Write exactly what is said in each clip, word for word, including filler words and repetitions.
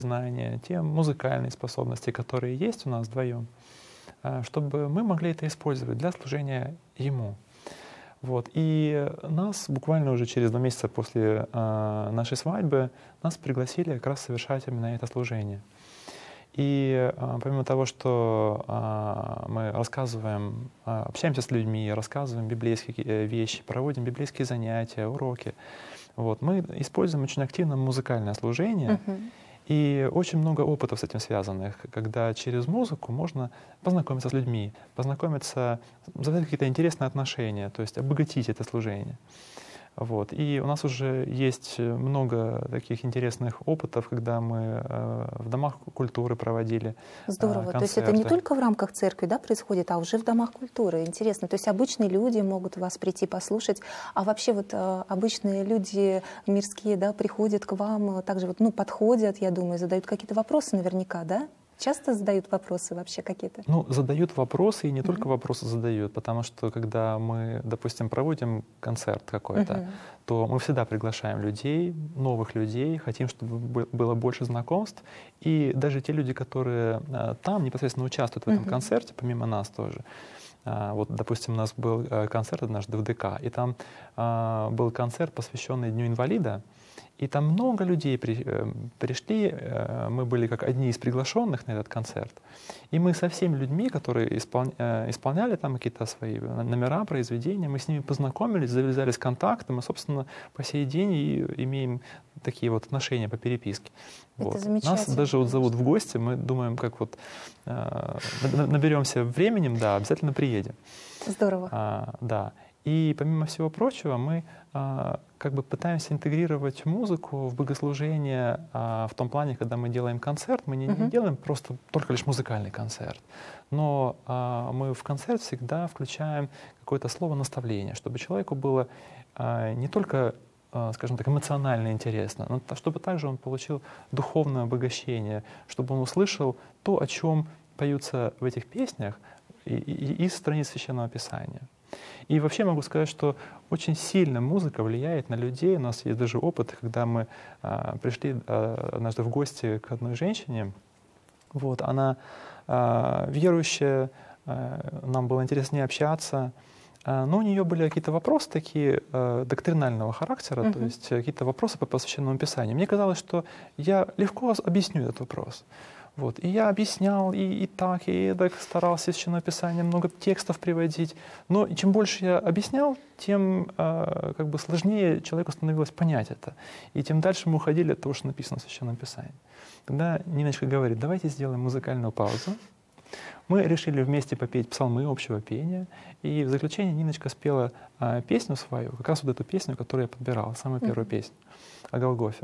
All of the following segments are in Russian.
знания, те музыкальные способности, которые есть у нас вдвоем, чтобы мы могли это использовать для служения Ему. Вот. И нас буквально уже через два месяца после э, нашей свадьбы нас пригласили как раз совершать именно это служение. И э, помимо того, что э, мы рассказываем, э, общаемся с людьми, рассказываем библейские вещи, проводим библейские занятия, уроки, вот, мы используем очень активно музыкальное служение. Uh-huh. И очень много опытов с этим связанных, когда через музыку можно познакомиться с людьми, познакомиться, завязать какие-то интересные отношения, то есть обогатить это служение. Вот. И у нас уже есть много таких интересных опытов, когда мы э, в домах культуры проводили Здорово. Э, то есть это не только в рамках церкви, да, происходит, а уже в домах культуры. Интересно. То есть обычные люди могут вас прийти послушать, а вообще вот э, обычные люди мирские, да, приходят к вам, также вот, ну, подходят, я думаю, задают какие-то вопросы наверняка, да? Часто задают вопросы вообще какие-то? Ну, задают вопросы, и не uh-huh. только вопросы задают, потому что когда мы, допустим, проводим концерт какой-то, uh-huh. то мы всегда приглашаем людей, новых людей, хотим, чтобы было больше знакомств. И даже те люди, которые а, там непосредственно участвуют в этом uh-huh. концерте, помимо нас тоже. А, вот, допустим, у нас был концерт однажды в ДК, и там а, был концерт, посвященный Дню инвалида. И там много людей при, пришли, мы были как одни из приглашенных на этот концерт. И мы со всеми людьми, которые исполня, исполняли там какие-то свои номера, произведения, мы с ними познакомились, завязались контакты, мы, собственно, по сей день и имеем такие вот отношения по переписке. Это вот. замечательно. Нас даже вот зовут в гости, мы думаем, как вот э, наберемся временем, да, обязательно приедем. Здорово. А, да. И помимо всего прочего, мы а, как бы пытаемся интегрировать музыку в богослужение а, в том плане, когда мы делаем концерт, мы не, uh-huh. не делаем просто только лишь музыкальный концерт, но а, мы в концерт всегда включаем какое-то слово наставления, чтобы человеку было а, не только, а, скажем так, эмоционально интересно, но чтобы также он получил духовное обогащение, чтобы он услышал то, о чем поются в этих песнях и, и, из страниц Священного Писания. И вообще могу сказать, что очень сильно музыка влияет на людей. У нас есть даже опыт, когда мы а, пришли а, однажды в гости к одной женщине. Вот, она а, верующая, а, нам было интересно с ней общаться. А, но у нее были какие-то вопросы такие а, доктринального характера, uh-huh. то есть какие-то вопросы по Священному Писанию. Мне казалось, что я легко объясню этот вопрос. Вот. И я объяснял, и, и так, и так старался из Священного Писания много текстов приводить. Но чем больше я объяснял, тем э, как бы сложнее человеку становилось понять это. И тем дальше мы уходили от того, что написано в Священном Писании. Тогда Ниночка говорит, давайте сделаем музыкальную паузу. Мы решили вместе попеть псалмы общего пения. И в заключение Ниночка спела э, песню свою, как раз вот эту песню, которую я подбирал, самую первую mm-hmm. песню о Голгофе.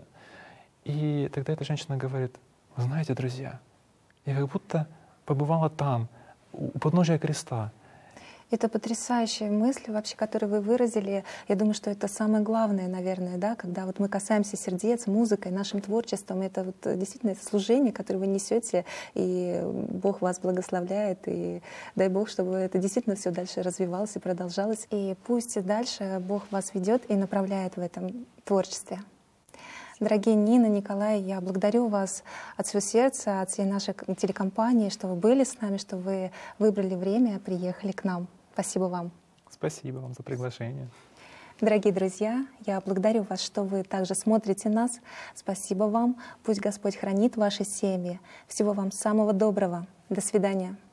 И тогда эта женщина говорит, вы знаете, друзья, я как будто побывала там, у подножия креста. Это потрясающая мысль, вообще, которую вы выразили. Я думаю, что это самое главное, наверное, да, когда вот мы касаемся сердец музыкой, нашим творчеством. Это вот действительно это служение, которое вы несете, и Бог вас благословляет. И дай Бог, чтобы это действительно все дальше развивалось и продолжалось. И пусть дальше Бог вас ведет и направляет в этом творчестве. Дорогие Нина, Николай, я благодарю вас от всего сердца, от всей нашей телекомпании, что вы были с нами, что вы выбрали время, приехали к нам. Спасибо вам. Спасибо вам за приглашение. Дорогие друзья, я благодарю вас, что вы также смотрите нас. Спасибо вам. Пусть Господь хранит ваши семьи. Всего вам самого доброго. До свидания.